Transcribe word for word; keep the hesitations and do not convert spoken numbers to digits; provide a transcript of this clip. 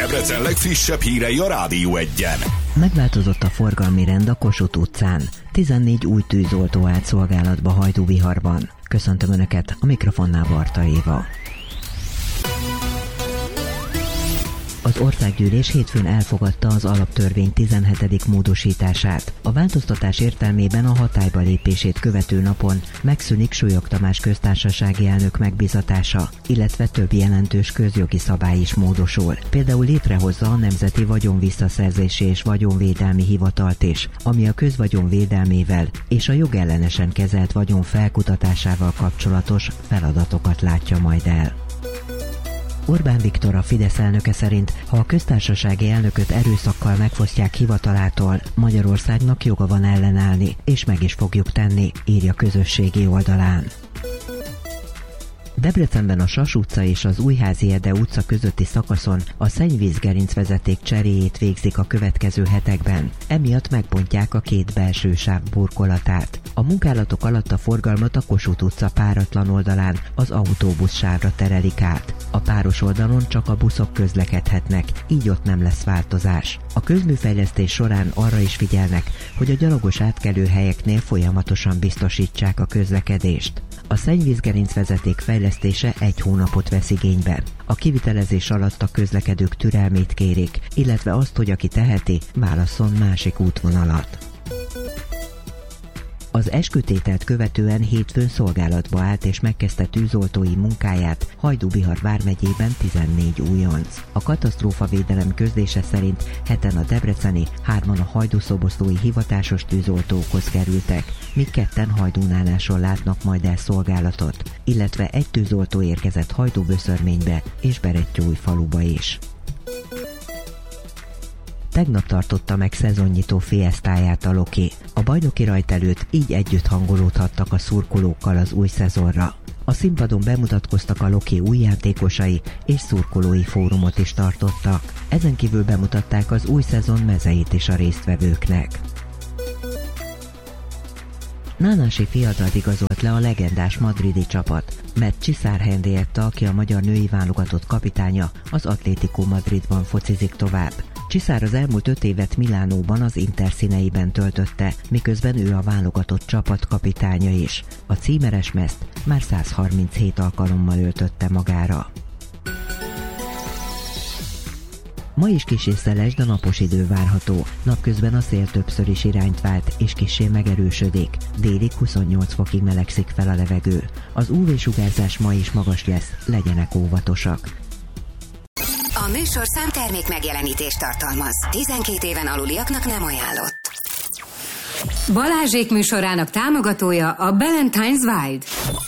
Debrecen legfrissebb hírei a Rádió Egyen. Megváltozott a forgalmi rend a Kossuth utcán. tizennégy új tűzoltó állt szolgálatba Hajdúbiharban. Köszöntöm Önöket, a mikrofonnál Barta Éva. Az Országgyűlés hétfőn elfogadta az alaptörvény tizenhetedik módosítását. A változtatás értelmében a hatályba lépését követő napon megszűnik Súlyog Tamás köztársasági elnök megbízatása, illetve több jelentős közjogi szabály is módosul. Például létrehozza a Nemzeti Vagyonvisszaszerzési és Vagyonvédelmi Hivatalt is, ami a közvagyon védelmével és a jogellenesen kezelt vagyon felkutatásával kapcsolatos feladatokat látja majd el. Orbán Viktor, a Fidesz elnöke szerint, ha a köztársasági elnököt erőszakkal megfosztják hivatalától, Magyarországnak joga van ellenállni, és meg is fogjuk tenni, írja közösségi oldalán. Debrecenben a Sas utca és az Újházi Ede utca közötti szakaszon a szennyvízgerincvezeték cseréjét végzik a következő hetekben. Emiatt megbontják a két belső sáv burkolatát. A munkálatok alatt a forgalmat a Kossuth utca páratlan oldalán az autóbusz sávra terelik át. A páros oldalon csak a buszok közlekedhetnek, így ott nem lesz változás. A közműfejlesztés során arra is figyelnek, hogy a gyalogos átkelőhelyeknél folyamatosan biztosítsák a közlekedést. A szennyvízgerincvezeték fejlesztése egy hónapot vesz igénybe. A kivitelezés alatt a közlekedők türelmét kérik, illetve azt, hogy aki teheti, válasszon másik útvonalat. Az eskütételt követően hétfőn szolgálatba állt és megkezdte tűzoltói munkáját Hajdúbihar vármegyében tizennégy újonc. A katasztrófavédelem közlése szerint heten a debreceni, hárman a hajdúszoboszlói hivatásos tűzoltókhoz kerültek, míg ketten Hajdúnáláson látnak majd el szolgálatot, illetve egy tűzoltó érkezett Hajdúböszörménybe és Berettyóújfaluba is. Tegnap tartotta meg szezonnyitó fiesztáját a Loki. A bajnoki rajt előtt így együtt hangolódhattak a szurkolókkal az új szezonra. A színpadon bemutatkoztak a Loki új játékosai, és szurkolói fórumot is tartottak. Ezen kívül bemutatták az új szezon mezeit is a résztvevőknek. Nánási fiatalt igazolt le a legendás madridi csapat, mert Csiszár Henrietta, aki a magyar női válogatott kapitánya, az Atlético Madridban focizik tovább. Csiszár az elmúlt öt évet Milánóban az Inter színeiben töltötte, miközben ő a válogatott csapat kapitánya is. A címeres mezt már száz harminchét alkalommal öltötte magára. Ma is kissé szeles, de napos idő várható. Napközben a szél többször is irányt vált, és kissé megerősödik. Délig huszonnyolc fokig melegszik fel a levegő. Az ú vé-sugárzás ma is magas lesz, legyenek óvatosak. A műsorszám termék megjelenítést tartalmaz. tizenkét éven aluliaknak nem ajánlott. Balázsék műsorának támogatója a Ballantine's Wild.